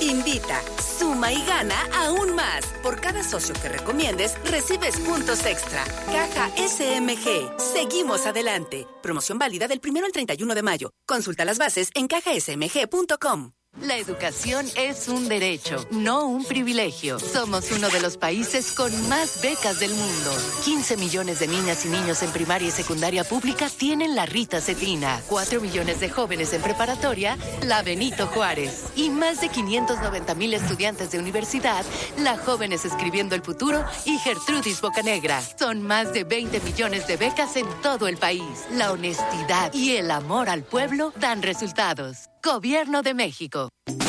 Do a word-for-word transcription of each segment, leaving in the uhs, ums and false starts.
Invita, suma y gana aún más. Por cada socio que recomiendes, recibes puntos extra. Caja S M G. Seguimos adelante. Promoción válida del primero al treinta y uno de mayo. Consulta las bases en caja s m g punto com. La educación es un derecho, no un privilegio. Somos uno de los países con más becas del mundo. quince millones de niñas y niños en primaria y secundaria pública tienen la Rita Cetina. cuatro millones de jóvenes en preparatoria, la Benito Juárez. Y más de quinientos noventa mil estudiantes de universidad, la Jóvenes Escribiendo el Futuro y Gertrudis Bocanegra. Son más de veinte millones de becas en todo el país. La honestidad y el amor al pueblo dan resultados. Gobierno de México.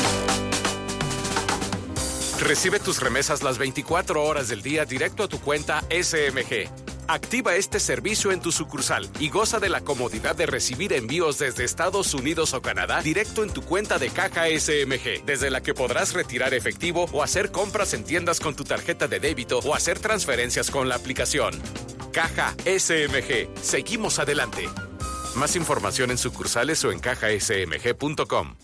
Recibe tus remesas las veinticuatro horas del día directo a tu cuenta S M G. Activa este servicio en tu sucursal y goza de la comodidad de recibir envíos desde Estados Unidos o Canadá directo en tu cuenta de Caja S M G, desde la que podrás retirar efectivo o hacer compras en tiendas con tu tarjeta de débito o hacer transferencias con la aplicación. Caja S M G. Seguimos adelante. Más información en sucursales o en caja s m g punto com.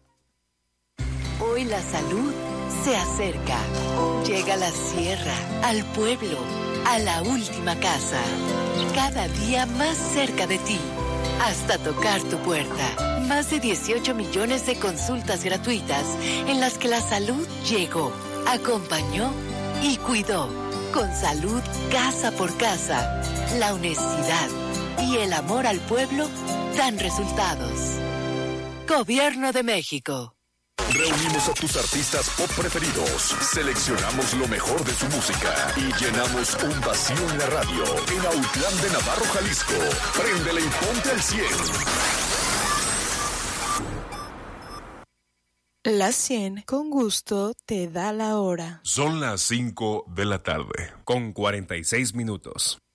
Hoy la salud se acerca. Llega a la sierra, al pueblo, a la última casa. Cada día más cerca de ti, hasta tocar tu puerta. Más de dieciocho millones de consultas gratuitas en las que la salud llegó, acompañó y cuidó. Con salud casa por casa, la honestidad y el amor al pueblo dan resultados. Gobierno de México. Reunimos a tus artistas pop preferidos, seleccionamos lo mejor de su música y llenamos un vacío en la radio en Autlán de Navarro, Jalisco. Préndele y ponte al cien. La cien con gusto te da la hora. Son las cinco de la tarde, con cuarenta y seis minutos.